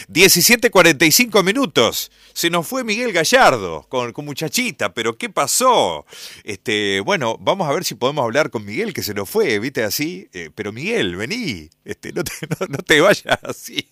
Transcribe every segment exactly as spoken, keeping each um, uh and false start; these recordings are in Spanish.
diecisiete cuarenta y cinco minutos. Se nos fue Miguel Gallardo con, con Muchachita, pero ¿qué pasó? Este, bueno, vamos a ver si podemos hablar con Miguel, que se nos fue, ¿viste? Así. Eh, pero Miguel, vení, este, no, te, no, no te vayas así.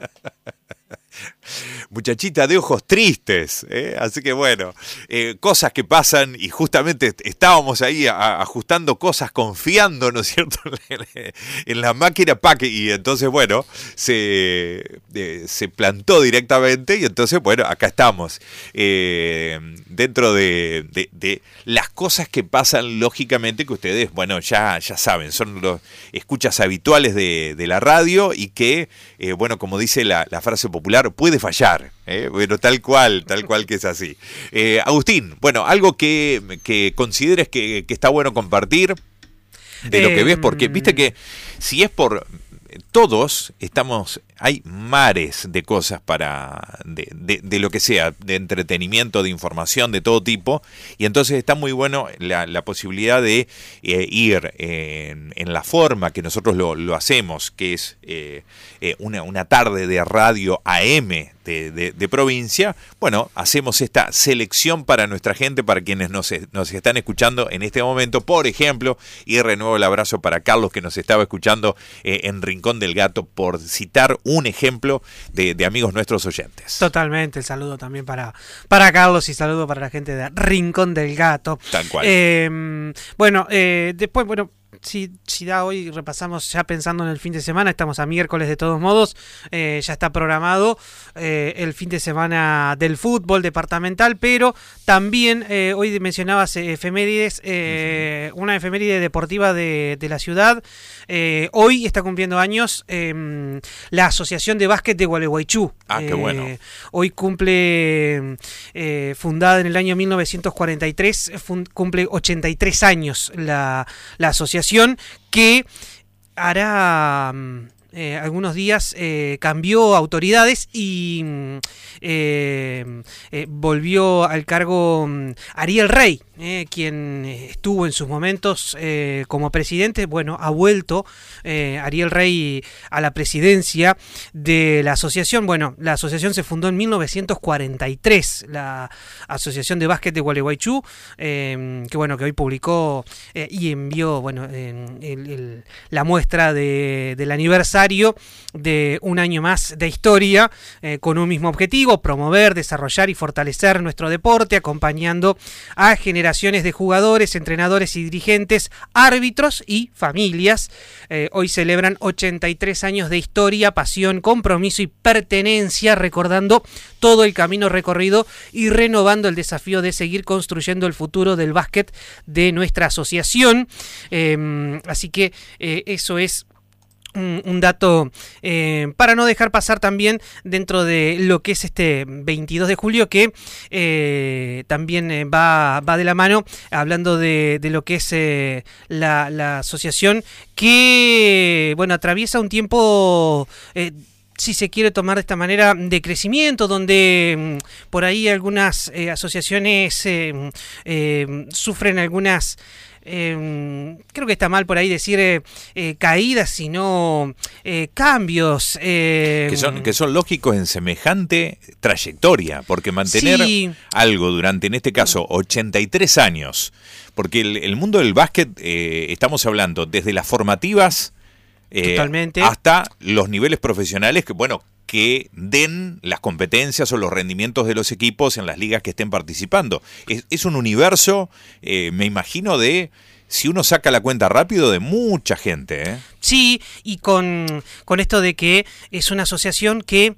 Muchachita de ojos tristes, ¿eh? Así que bueno, eh, cosas que pasan y justamente estábamos ahí a, ajustando cosas, confiando, ¿no es cierto?, en la máquina P A C, y entonces bueno, se, eh, se plantó directamente y entonces bueno, acá estamos, eh, dentro de, de, de las cosas que pasan, lógicamente, que ustedes, bueno, ya, ya saben, son los escuchas habituales de, de la radio y que, eh, bueno, como dice la, la frase popular, puede fallar, ¿eh? Bueno, tal cual, tal cual que es así. Eh, Agustín, bueno, algo que, que consideres que, que está bueno compartir de lo que ves, porque viste que si es por todos, estamos, hay mares de cosas para, de, de, de lo que sea, de entretenimiento, de información, de todo tipo, y entonces está muy bueno la, la posibilidad de eh, ir en, en la forma que nosotros lo, lo hacemos, que es eh, eh, una, una tarde de radio A M de, de, de provincia. Bueno, hacemos esta selección para nuestra gente, para quienes nos, nos están escuchando en este momento, por ejemplo, y renuevo el abrazo para Carlos, que nos estaba escuchando eh, en Rincón del Gato, por citar un ejemplo de, de amigos nuestros oyentes. Totalmente, el saludo también para, para Carlos y saludo para la gente de Rincón del Gato. Tal cual. Eh, bueno, eh, después, bueno, si, si da hoy repasamos ya pensando en el fin de semana, estamos a miércoles de todos modos, eh, ya está programado eh, el fin de semana del fútbol departamental, pero también eh, hoy mencionabas eh, efemérides, eh, uh-huh. una efeméride deportiva de, de la ciudad. Eh, hoy está cumpliendo años eh, la Asociación de Básquet de Gualeguaychú. Ah, qué bueno. Eh, hoy cumple, eh, fundada en el año mil novecientos cuarenta y tres, fun- cumple ochenta y tres años la, la asociación, que hará eh, algunos días eh, cambió autoridades y eh, eh, volvió al cargo Ariel Rey, eh, quien estuvo en sus momentos eh, como presidente. Bueno, ha vuelto eh, Ariel Rey a la presidencia de la asociación. Bueno, la asociación se fundó en mil novecientos cuarenta y tres, la Asociación de Básquet de Gualeguaychú, eh, que bueno, que hoy publicó eh, y envió, bueno, eh, el, el, la muestra de, del aniversario de un año más de historia, eh, con un mismo objetivo: promover, desarrollar y fortalecer nuestro deporte, acompañando a generaciones de jugadores, entrenadores y dirigentes, árbitros y familias. Eh, hoy celebran ochenta y tres años de historia, pasión, compromiso y pertenencia, recordando todo el camino recorrido y renovando el desafío de seguir construyendo el futuro del básquet de nuestra asociación. Eh, así que eh, eso es Un, un dato eh, para no dejar pasar también dentro de lo que es este veintidós de julio, que eh, también eh, va, va de la mano, hablando de, de lo que es eh, la, la asociación, que bueno, atraviesa un tiempo, eh, si se quiere tomar de esta manera, de crecimiento, donde por ahí algunas eh, asociaciones eh, eh, sufren algunas... Eh, creo que está mal por ahí decir eh, eh, caídas, sino eh, cambios eh, que son que son lógicos en semejante trayectoria, porque mantener sí. algo durante, en este caso, ochenta y tres años, porque el, el mundo del básquet, eh, estamos hablando desde las formativas eh, Totalmente. hasta los niveles profesionales, que bueno, que den las competencias o los rendimientos de los equipos en las ligas que estén participando. Es, es un universo, eh, me imagino, de, si uno saca la cuenta rápido, de mucha gente, ¿eh? Sí, y con, con esto de que es una asociación que...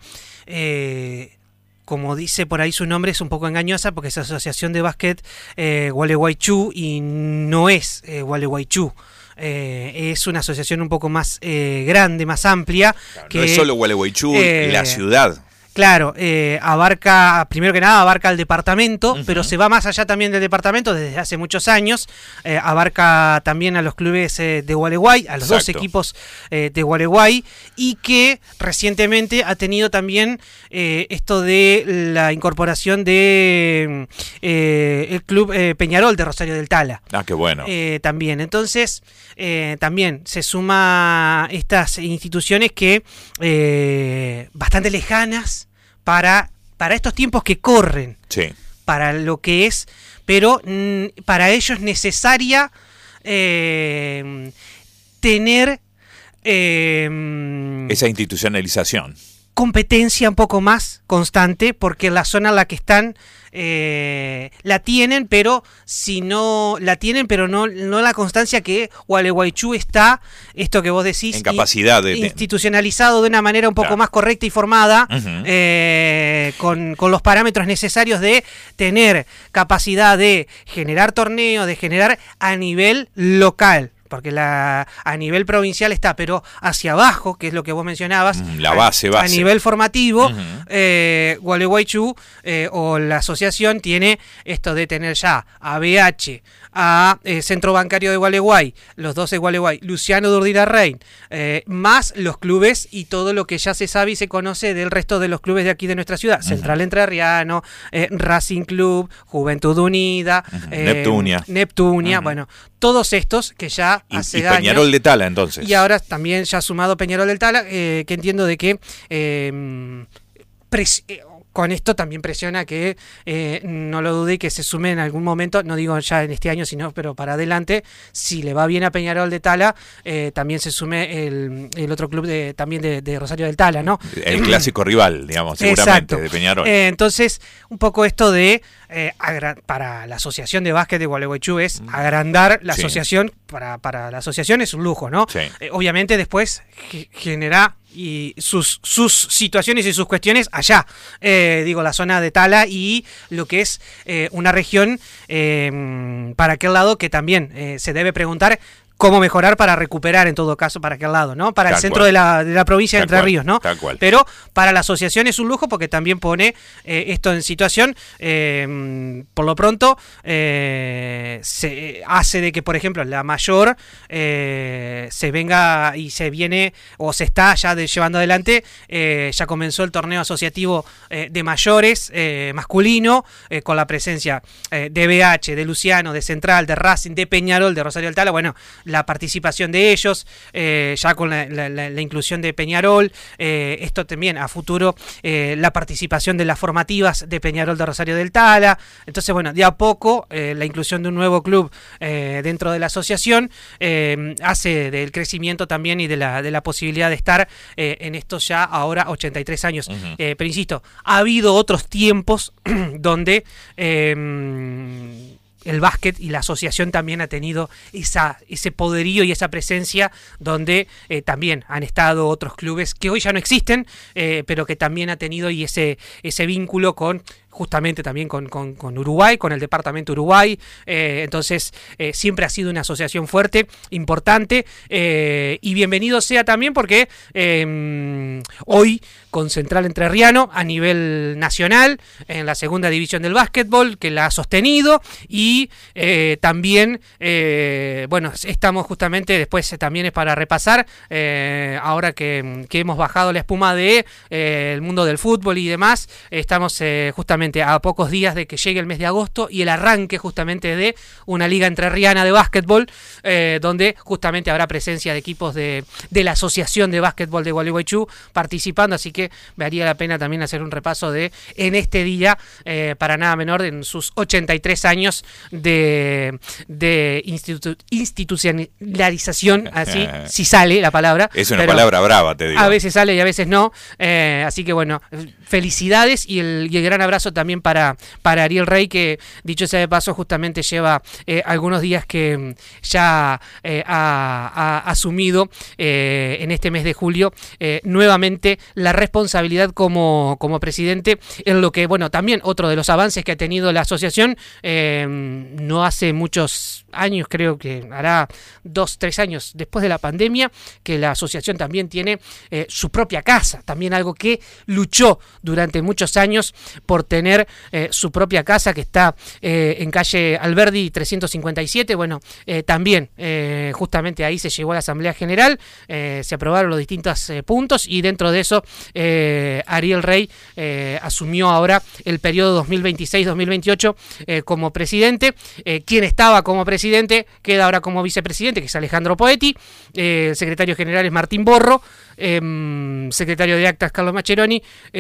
Eh, como dice por ahí su nombre, es un poco engañosa, porque es Asociación de Básquet eh, Gualeguaychú y no es eh, Gualeguaychú. Eh, es una asociación un poco más eh, grande, más amplia. Claro, que, no es solo Gualeguaychú, eh, la ciudad. Claro, eh, abarca, primero que nada, abarca el departamento, uh-huh. pero se va más allá también del departamento desde hace muchos años. Eh, abarca también a los clubes eh, de Gualeguay, a los Exacto. dos equipos eh, de Gualeguay, y que recientemente ha tenido también eh, esto de la incorporación de eh, el club eh, Peñarol de Rosario del Tala. Ah, qué bueno. Eh, también, entonces, eh, también se suma estas instituciones que eh, bastante lejanas para, para estos tiempos que corren, sí. para lo que es, pero mm, para ellos es necesaria eh, tener eh, esa institucionalización. Competencia un poco más constante, porque la zona en la que están eh, la tienen, pero si no la tienen, pero no, no la constancia que Gualeguaychú está, esto que vos decís, en capacidad de, institucionalizado de una manera un poco claro. más correcta y formada, uh-huh. eh, con, con los parámetros necesarios de tener capacidad de generar torneos, de generar a nivel local. Porque la, a nivel provincial está, pero hacia abajo, que es lo que vos mencionabas, la base, a, base. a nivel formativo, uh-huh. eh, Gualeguaychú eh, o la asociación tiene esto de tener ya a B H, a eh, Centro Bancario de Gualeguay, los dos de Gualeguay, Luciano de Urdinareyn, eh, más los clubes y todo lo que ya se sabe y se conoce del resto de los clubes de aquí de nuestra ciudad, uh-huh. Central Entrerriano, eh, Racing Club, Juventud Unida, uh-huh. eh, Neptunia, Neptunia uh-huh. bueno, todos estos que ya y, hace y Peñarol años, de Tala entonces. Y ahora también ya sumado Peñarol del Tala, eh, que entiendo de que eh, pres- eh, con esto también presiona que eh, no lo dude que se sume en algún momento, no digo ya en este año, sino pero para adelante, si le va bien a Peñarol de Tala, eh, también se sume el, el otro club de, también de, de Rosario del Tala, ¿no? El clásico rival, digamos, seguramente, Exacto. de Peñarol. Eh, entonces, un poco esto de, eh, agra- para la Asociación de Básquet de Gualeguaychú es agrandar la sí. asociación, para, para la asociación es un lujo, ¿no? Sí. Eh, obviamente después g- genera y sus, sus situaciones y sus cuestiones allá, eh, digo, la zona de Tala y lo que es eh, una región eh, para aquel lado que también eh, se debe preguntar cómo mejorar para recuperar en todo caso para aquel lado, ¿no? Para Tal el centro cual. de la, de la provincia de Tal Entre cual. Ríos, ¿no? Tal cual. Pero para la asociación es un lujo porque también pone eh, esto en situación, eh, por lo pronto, eh, se hace de que, por ejemplo, la mayor eh, se venga y se viene, o se está ya de, llevando adelante, eh, ya comenzó el torneo asociativo eh, de mayores, eh, masculino, eh, con la presencia eh, de B H, de Luciano, de Central, de Racing, de Peñarol, de Rosario del Tala, bueno, la participación de ellos, eh, ya con la, la, la, la inclusión de Peñarol, eh, esto también a futuro, eh, la participación de las formativas de Peñarol de Rosario del Tala, entonces bueno, de a poco eh, la inclusión de un nuevo club eh, dentro de la asociación eh, hace del crecimiento también y de la, de la posibilidad de estar eh, en estos ya ahora ochenta y tres años, uh-huh. eh, pero insisto, ha habido otros tiempos donde eh, el básquet y la asociación también ha tenido esa, ese poderío y esa presencia donde eh, también han estado otros clubes que hoy ya no existen, eh, pero que también ha tenido y ese, ese vínculo con justamente también con, con, con Uruguay, con el departamento Uruguay, eh, entonces eh, siempre ha sido una asociación fuerte, importante, eh, y bienvenido sea también porque eh, hoy con Central Entrerriano a nivel nacional, en la segunda división del básquetbol, que la ha sostenido, y eh, también, eh, bueno, estamos justamente, después también es para repasar, eh, ahora que, que hemos bajado la espuma de eh, el mundo del fútbol y demás, estamos eh, justamente a pocos días de que llegue el mes de agosto y el arranque justamente de una liga entrerriana de básquetbol, eh, donde justamente habrá presencia de equipos de, de la Asociación de Básquetbol de Gualeguaychú participando, así que valía la pena también hacer un repaso de, en este día, eh, para nada menor, en sus ochenta y tres años de, de institu- institucionalización, así, si sale la palabra. Es una palabra brava, te digo. A veces sale y a veces no, eh, así que bueno, felicidades y el, y el gran abrazo momento también para, para Ariel Rey, que dicho sea de paso justamente lleva eh, algunos días que ya eh, ha, ha asumido eh, en este mes de julio eh, nuevamente la responsabilidad como, como presidente, en lo que, bueno, también otro de los avances que ha tenido la asociación, eh, no hace muchos años, creo que hará dos, tres años después de la pandemia, que la asociación también tiene eh, su propia casa, también algo que luchó durante muchos años por tener eh, su propia casa, que está eh, en calle Alberdi trescientos cincuenta y siete. Bueno, eh, también eh, justamente ahí se llegó a la Asamblea General, eh, se aprobaron los distintos eh, puntos, y dentro de eso eh, Ariel Rey eh, asumió ahora el periodo dos mil veintiséis dos mil veintiocho eh, como presidente. Eh, quien estaba como presidente queda ahora como vicepresidente, que es Alejandro Poetti, eh, el secretario general es Martín Borro, eh, secretario de Actas Carlos Mascheroni,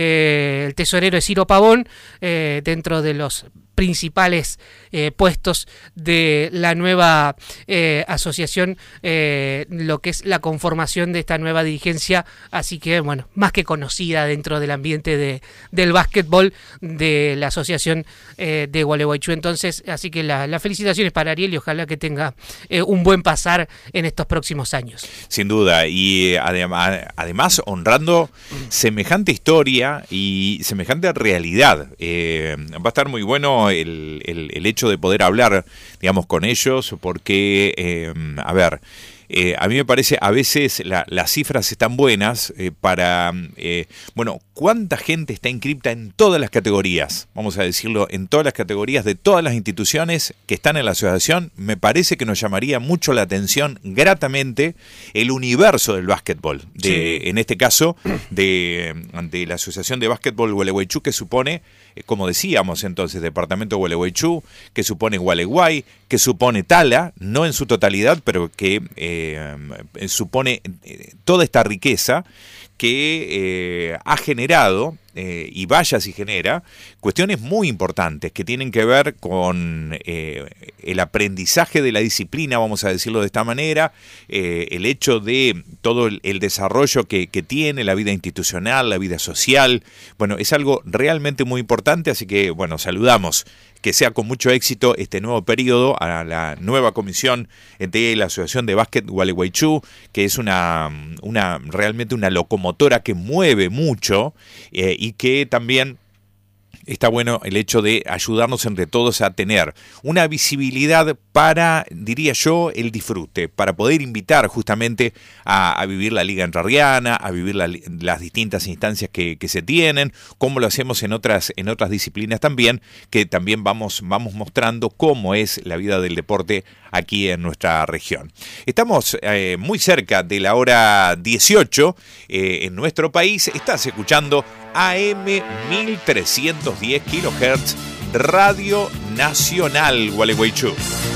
eh, el tesorero es Ciro Pavón, eh, dentro de los principales eh, puestos de la nueva eh, asociación, eh, lo que es la conformación de esta nueva dirigencia, así que bueno, más que conocida dentro del ambiente de, del básquetbol de la asociación eh, de Gualeguaychú. Entonces, así que la, las felicitaciones para Ariel, y ojalá que tenga eh, un buen pasar en estos próximos años. Sin duda, y además, además honrando semejante historia y semejante realidad. Eh, va a estar muy bueno El, el, el hecho de poder hablar, digamos, con ellos, porque, eh, a ver, eh, a mí me parece, a veces la, las cifras están buenas eh, para, eh, bueno, cuánta gente está inscripta en todas las categorías, vamos a decirlo, en todas las categorías de todas las instituciones que están en la asociación. Me parece que nos llamaría mucho la atención gratamente el universo del básquetbol, de, sí. en este caso, de, de la Asociación de Básquetbol Gualeguaychú, que supone, como decíamos entonces, departamento de Gualeguaychú, que supone Gualeguay, que supone Tala, no en su totalidad, pero que eh, supone eh, toda esta riqueza que eh, ha generado, eh, y vaya si genera, cuestiones muy importantes que tienen que ver con eh, el aprendizaje de la disciplina, vamos a decirlo de esta manera, eh, el hecho de todo el, el desarrollo que, que tiene la vida institucional, la vida social. Bueno, es algo realmente muy importante, así que, bueno, saludamos que sea con mucho éxito este nuevo periodo a la nueva comisión de la Asociación de Básquet Gualeguaychú, que es una, una realmente una locomotora que mueve mucho eh, y que también está bueno el hecho de ayudarnos entre todos a tener una visibilidad para, diría yo, el disfrute, para poder invitar justamente a, a vivir la Liga Entrerriana, a vivir la, las distintas instancias que, que se tienen, como lo hacemos en otras, en otras disciplinas también, que también vamos, vamos mostrando cómo es la vida del deporte aquí en nuestra región. Estamos eh, muy cerca de la hora dieciocho eh, en nuestro país. Estás escuchando A M mil trescientos diez kilohertz, Radio Nacional Gualeguaychú.